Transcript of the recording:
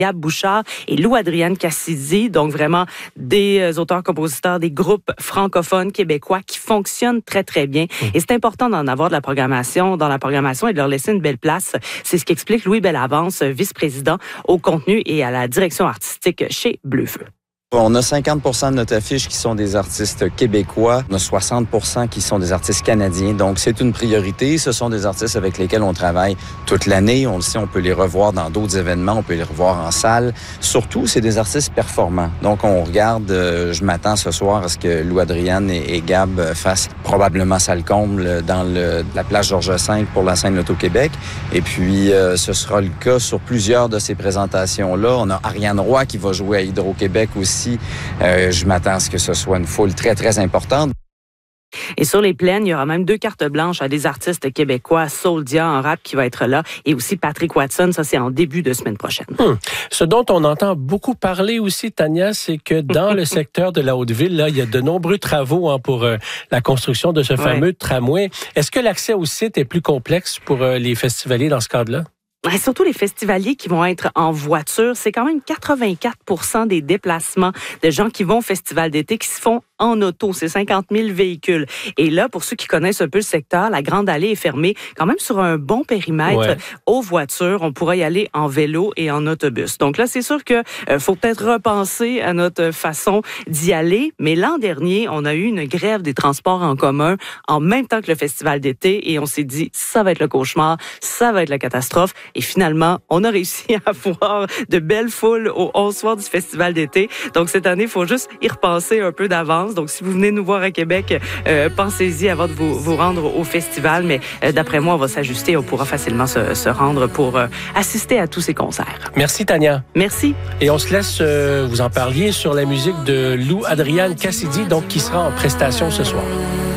Gab Bouchard et Lou-Adrienne Cassidy, donc vraiment des auteurs-compositeurs, des groupes francophones québécois qui fonctionnent très, très bien. Et c'est important d'en avoir dans la programmation et de leur laisser une belle place. C'est ce qu'explique Louis Bellavance, vice-président au contenu et à la direction artistique chez Bleu-Feu. On a 50% de notre affiche qui sont des artistes québécois. On a 60% qui sont des artistes canadiens. Donc, c'est une priorité. Ce sont des artistes avec lesquels on travaille toute l'année. On le sait, on peut les revoir dans d'autres événements. On peut les revoir en salle. Surtout, c'est des artistes performants. Donc, on regarde, je m'attends ce soir à ce que Lou-Adrienne et Gab fassent probablement salle comble dans la place Georges V pour la scène Auto-Québec. Et puis, ce sera le cas sur plusieurs de ces présentations-là. On a Ariane Roy qui va jouer à Hydro-Québec aussi. Je m'attends à ce que ce soit une foule très, très importante. Et sur les plaines, il y aura même 2 cartes blanches à des artistes québécois, Souldia en rap qui va être là et aussi Patrick Watson, ça c'est en début de semaine prochaine. Ce dont on entend beaucoup parler aussi, Tania, c'est que dans le secteur de la Haute-Ville, là, il y a de nombreux travaux pour la construction de ce fameux tramway. Est-ce que l'accès au site est plus complexe pour les festivaliers dans ce cadre-là? Surtout les festivaliers qui vont être en voiture, c'est quand même 84% des déplacements de gens qui vont au festival d'été qui se font en auto. C'est 50 000 véhicules. Et là, pour ceux qui connaissent un peu le secteur, la Grande Allée est fermée quand même sur un bon périmètre aux voitures. On pourra y aller en vélo et en autobus. Donc là, c'est sûr que faut peut-être repenser à notre façon d'y aller. Mais l'an dernier, on a eu une grève des transports en commun en même temps que le festival d'été et on s'est dit, ça va être le cauchemar, ça va être la catastrophe. Et finalement, on a réussi à avoir de belles foules aux 11 soirs du festival d'été. Donc cette année, il faut juste y repenser un peu d'avance. Donc si vous venez nous voir à Québec, pensez-y avant de vous rendre au festival. Mais d'après moi, on va s'ajuster. On pourra facilement se rendre pour assister à tous ces concerts. Merci, Tania. Merci. Et on se laisse, vous en parliez, sur la musique de Lou-Adrienne Cassidy, donc qui sera en prestation ce soir.